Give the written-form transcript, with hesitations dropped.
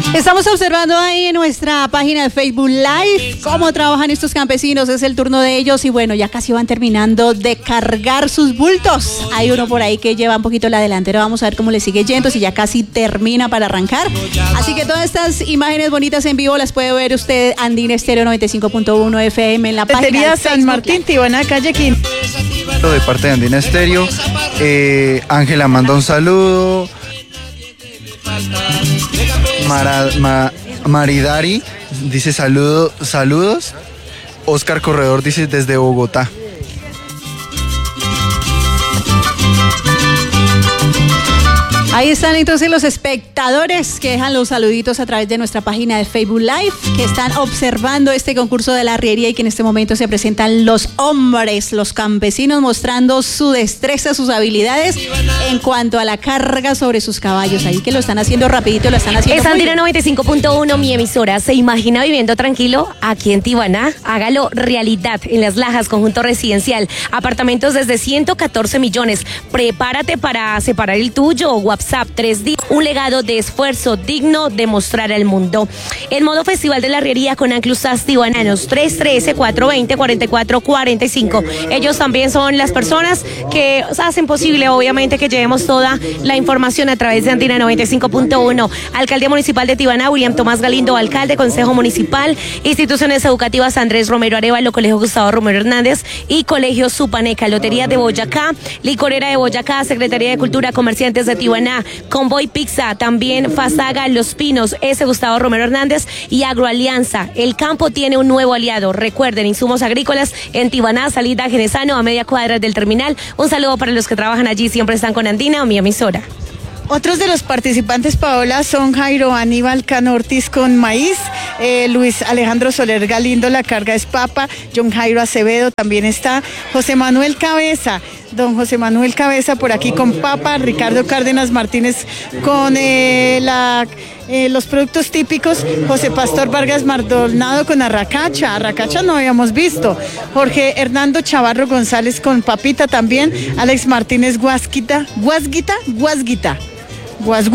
Estamos observando ahí en nuestra página de Facebook Live cómo trabajan estos campesinos. Es el turno de ellos y bueno, ya casi van terminando de cargar sus bultos. Hay uno por ahí que lleva un poquito la delantera. Vamos a ver cómo le sigue yendo, si ya casi termina para arrancar. Así que todas estas imágenes bonitas en vivo las puede ver usted Andina Estéreo 95.1 FM en la página de San Martín, Tibana, calle Quinto. De parte de Andina Estéreo, Ángela manda un saludo. Maridari dice saludos. Oscar Corredor dice desde Bogotá. Ahí están entonces los espectadores que dejan los saluditos a través de nuestra página de Facebook Live, que están observando este concurso de la arriería y que en este momento se presentan los hombres, los campesinos, mostrando su destreza, sus habilidades en cuanto a la carga sobre sus caballos. Ahí que lo están haciendo rapidito, lo están haciendo. Es Andina 95.1, mi emisora. ¿Se imagina viviendo tranquilo aquí en Tibana? Hágalo realidad en Las Lajas, conjunto residencial. Apartamentos desde 114 millones. Prepárate para separar el tuyo. WhatsApp 3D, un legado de esfuerzo digno de mostrar al mundo. El modo Festival de la Arriería con Anclusas Tibananos 313-420-4445. Ellos también son las personas que hacen posible, obviamente, que llevemos toda la información a través de Andina 95.1. Alcaldía Municipal de Tibana, William Tomás Galindo, alcalde, Consejo Municipal, Instituciones Educativas Andrés Romero Arevalo, Colegio Gustavo Romero Hernández y Colegio Supaneca, Lotería de Boyacá, Licorera de Boyacá, Secretaría de Cultura, Comerciantes de Tibana, Convoy Pizza, también Fasaga Los Pinos, S. Gustavo Romero Hernández y Agroalianza. El campo tiene un nuevo aliado. Recuerden, insumos agrícolas en Tibana, salida Genesano, a media cuadra del terminal. Un saludo para los que trabajan allí, siempre están con Andina, mi emisora. Otros de los participantes, Paola, son Jairo Aníbal Cano Ortiz con maíz, Luis Alejandro Soler Galindo, la carga es papa, John Jairo Acevedo también está, José Manuel Cabeza, don José Manuel Cabeza por aquí con papa, Ricardo Cárdenas Martínez con los productos típicos, José Pastor Vargas Maldonado con arracacha no habíamos visto, Jorge Hernando Chavarro González con papita también, Alex Martínez Guasguita.